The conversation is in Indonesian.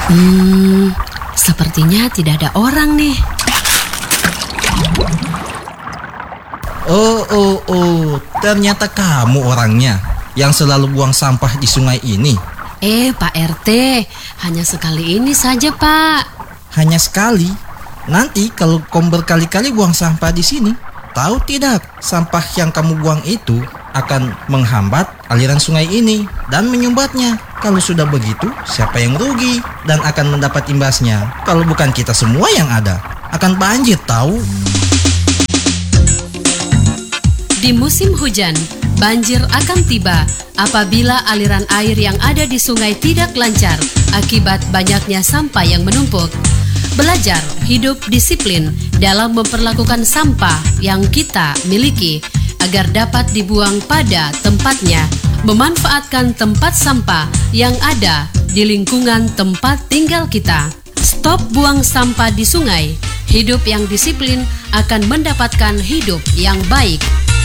Sepertinya tidak ada orang nih. Oh, ternyata kamu orangnya yang selalu buang sampah di sungai ini. Pak RT, hanya sekali ini saja, Pak. Hanya sekali? Nanti kalau kamu berkali-kali buang sampah di sini, tahu tidak, sampah yang kamu buang itu akan menghambat aliran sungai ini dan menyumbatnya. Kalau sudah begitu, siapa yang rugi dan akan mendapat imbasnya? Kalau bukan kita semua yang ada, akan banjir tahu. Di musim hujan, banjir akan tiba apabila aliran air yang ada di sungai tidak lancar akibat banyaknya sampah yang menumpuk. Belajar hidup disiplin dalam memperlakukan sampah yang kita miliki agar dapat dibuang pada tempatnya, memanfaatkan tempat sampah yang ada di lingkungan tempat tinggal kita. Stop buang sampah di sungai. Hidup yang disiplin akan mendapatkan hidup yang baik.